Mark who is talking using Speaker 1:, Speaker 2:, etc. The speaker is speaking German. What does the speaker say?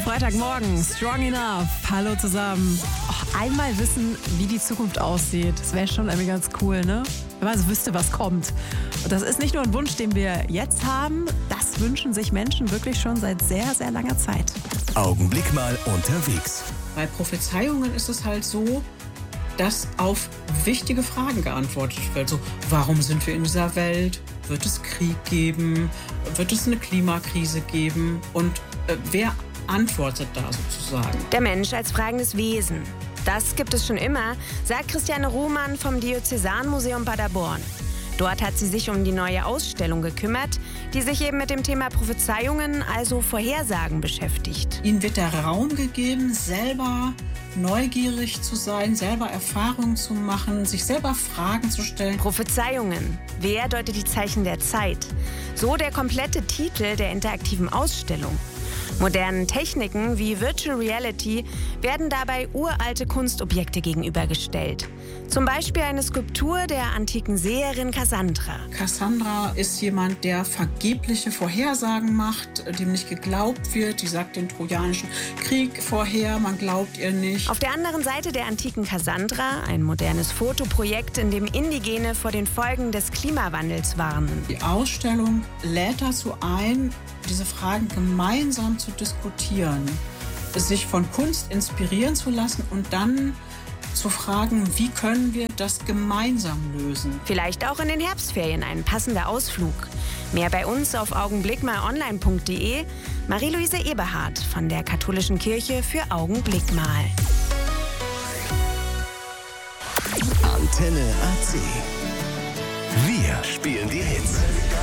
Speaker 1: Freitagmorgen, Strong Enough. Hallo zusammen. Einmal wissen, wie die Zukunft aussieht. Das wäre schon irgendwie ganz cool, ne? Wenn man also wüsste, was kommt. Und das ist nicht nur ein Wunsch, den wir jetzt haben. Das wünschen sich Menschen wirklich schon seit sehr, sehr langer Zeit.
Speaker 2: Augenblick mal unterwegs.
Speaker 3: Bei Prophezeiungen ist es halt so, dass auf wichtige Fragen geantwortet wird. So, warum sind wir in dieser Welt? Wird es Krieg geben? Wird es eine Klimakrise geben? Und wer antwortet da sozusagen?
Speaker 4: Der Mensch als fragendes Wesen. Das gibt es schon immer, sagt Christiane Ruhmann vom Diözesanmuseum Paderborn. Dort hat sie sich um die neue Ausstellung gekümmert, die sich eben mit dem Thema Prophezeiungen, also Vorhersagen, beschäftigt.
Speaker 3: Ihnen wird der Raum gegeben, selber neugierig zu sein, selber Erfahrungen zu machen, sich selber Fragen zu stellen.
Speaker 4: Prophezeiungen. Wer deutet die Zeichen der Zeit? So der komplette Titel der interaktiven Ausstellung. Modernen Techniken wie Virtual Reality werden dabei uralte Kunstobjekte gegenübergestellt. Zum Beispiel eine Skulptur der antiken Seherin Cassandra.
Speaker 3: Cassandra ist jemand, der vergebliche Vorhersagen macht, dem nicht geglaubt wird. Die sagt den Trojanischen Krieg vorher, man glaubt ihr nicht.
Speaker 4: Auf der anderen Seite der antiken Cassandra ein modernes Fotoprojekt, in dem Indigene vor den Folgen des Klimawandels warnen.
Speaker 3: Die Ausstellung lädt dazu ein, diese Fragen gemeinsam zu diskutieren, sich von Kunst inspirieren zu lassen und dann zu fragen, wie können wir das gemeinsam lösen.
Speaker 4: Vielleicht auch in den Herbstferien ein passender Ausflug. Mehr bei uns auf augenblickmalonline.de. Marie-Louise Eberhardt von der Katholischen Kirche für Augenblickmal.
Speaker 2: Antenne AC. Wir spielen die Hits.